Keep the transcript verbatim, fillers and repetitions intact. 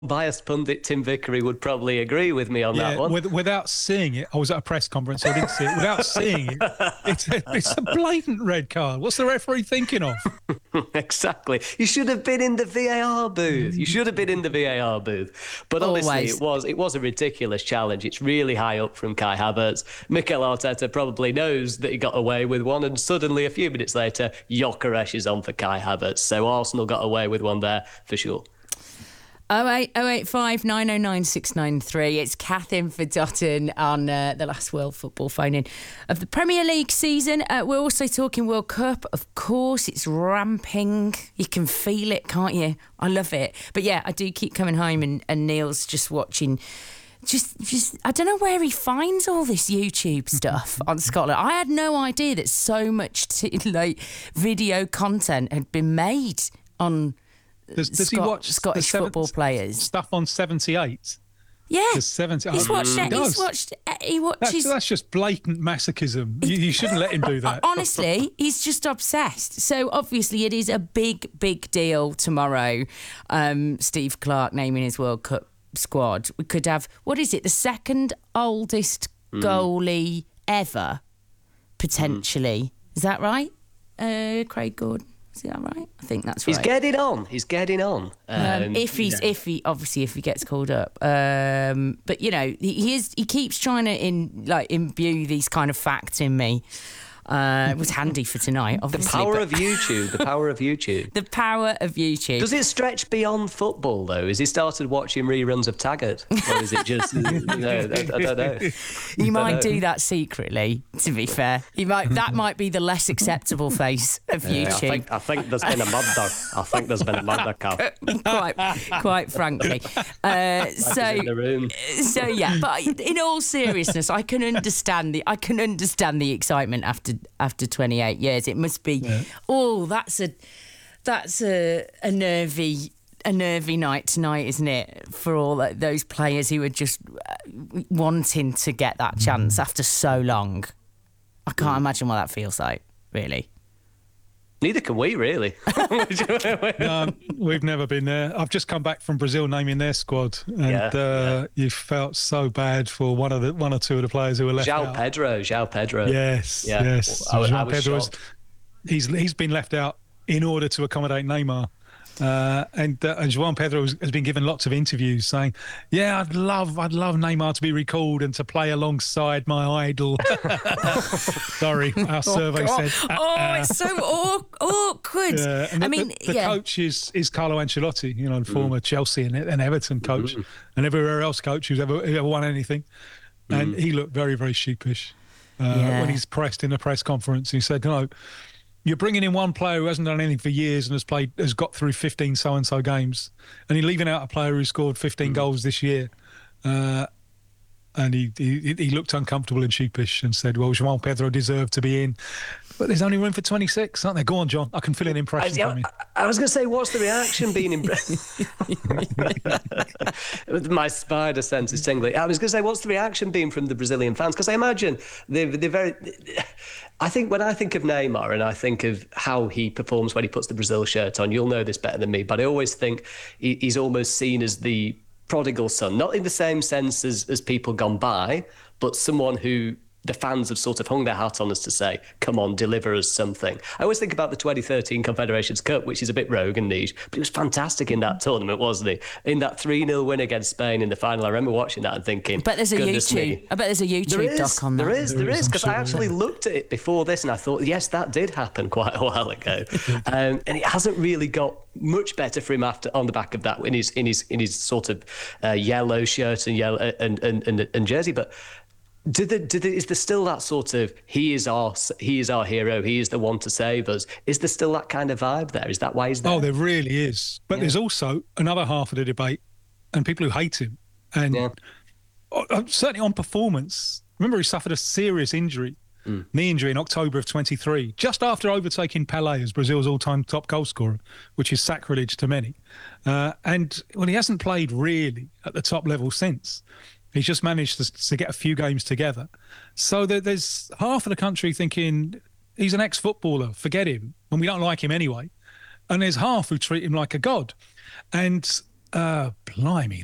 biased pundit Tim Vickery would probably agree with me on yeah, that one. With, without seeing it, I was at a press conference, so I didn't see it. Without seeing it, it's a, it's a blatant red card. What's the referee thinking of? Exactly. You should have been in the V A R booth. You should have been in the V A R booth. But obviously, Always. it was it was a ridiculous challenge. It's really high up from Kai Havertz. Mikel Arteta probably knows that he got away with one, and suddenly, a few minutes later, Gyökeres is on for Kai Havertz. So Arsenal got away with one there for sure. oh eight oh eight five nine oh nine six nine three. It's Kath in for Dotton on uh, the last World Football phone-in of the Premier League season. Uh, we're also talking World Cup. Of course, it's ramping. You can feel it, can't you? I love it. But yeah, I do keep coming home and, and Neil's just watching... Just, just, I don't know where he finds all this YouTube stuff on Scotland. I had no idea that so much t- like video content had been made on... Does, does Scot- he watch Scottish seven, football players? Stuff on seventy-eight? Yeah, The seventy, he's oh, watched. he He's does. watched. uh, He That's, watches. that's just blatant masochism. You, you shouldn't let him do that. Honestly, he's just obsessed. So obviously, it is a big, big deal tomorrow. Um, Steve Clarke naming his World Cup squad. We could have, what is it? The second oldest Mm. goalie ever, potentially. Is that right? Uh, Craig Gordon. Is that right? I think that's right. He's getting on. He's getting on. Um, Um, if he's yeah. if he obviously if he gets called up, um, but you know he, he is he keeps trying to in like imbue these kind of facts in me. Uh, it was handy for tonight. The Obviously, power but- of YouTube. The power of YouTube. the power of YouTube. Does it stretch beyond football, though? Has he started watching reruns of Taggart? Or is it just, you know, I, I don't know. He might know. do that secretly. To be fair, he might. That might be the less acceptable face of Yeah, I YouTube. think, I think there's been a murder. I think there's been a murder, Cal. quite, quite frankly. Uh, so, in the room. so yeah. But in all seriousness, I can understand the I can understand the excitement after after twenty-eight years. It must be. Yeah. Oh, that's a that's a, a nervy. A nervy night tonight, isn't it, for all that, those players who are just uh, wanting to get that chance after so long? I can't imagine what that feels like, really. Neither can we, really. No, we've never been there. I've just come back from Brazil naming their squad, and Yeah, uh, yeah. you felt so bad for one of the one or two of the players who were left João out. Pedro, João Pedro. Yes, Yeah. yes. I was- I João was Pedro is- shocked. he's he's been left out in order to accommodate Neymar. Uh, and, uh, and João Pedro has, has been given lots of interviews saying, "Yeah, I'd love, I'd love Neymar to be recalled and to play alongside my idol." Sorry, our survey God. said. uh, Oh, uh. it's so aw- awkward. Yeah, and I the, mean, the, the yeah. coach is, is Carlo Ancelotti, you know, the former Chelsea and, and Everton coach, Mm. and everywhere else coach who's ever who ever won anything. And he looked very, very sheepish uh, Yeah. when he's pressed in a press conference. He said, "No, you're bringing in one player who hasn't done anything for years and has played, has got through fifteen so and so games, and you're leaving out a player who scored fifteen goals this year." Uh, and he, he he looked uncomfortable and sheepish and said, "Well, João Pedro deserved to be in, but there's only room for twenty-six, aren't there? Go on, John. I can fill in impressions I, from you." I was going to say, what's the reaction been in... My spider sense is tingling. I was going to say, what's the reaction been from the Brazilian fans? Because I imagine they're, they're very... I think when I think of Neymar and I think of how he performs when he puts the Brazil shirt on, you'll know this better than me, but I always think he, he's almost seen as the prodigal son, not in the same sense as, as people gone by, but someone who the fans have sort of hung their hat on us to say, come on, deliver us something. I always think about the twenty thirteen Confederations Cup, which is a bit rogue and niche, but he was fantastic in that tournament, wasn't he? In that three nil win against Spain in the final, I remember watching that and thinking, But there's a goodness YouTube. me. I bet there's a YouTube There is, doc on that. there is, there There is, is, I'm because I sure. actually looked at it before this and I thought, yes, that did happen quite a while ago. um, and it hasn't really got much better for him after on the back of that in his in his in his sort of uh, yellow shirt and yellow and and, and, and jersey, but. Do the, do the, is there still that sort of he is our he is our hero, he is the one to save us? Is there still that kind of vibe there? Is that why he's there? Oh, there really is. But Yeah. there's also another half of the debate, and people who hate him, and Yeah. uh, certainly on performance. Remember, he suffered a serious injury, Mm. knee injury in October of twenty-three, just after overtaking Pelé as Brazil's all-time top goal scorer, which is sacrilege to many. Uh, and well, he hasn't played really at the top level since. He's just managed to, to get a few games together. So there, there's half of the country thinking he's an ex-footballer, forget him, and we don't like him anyway. And there's half who treat him like a god. And Uh, blimey.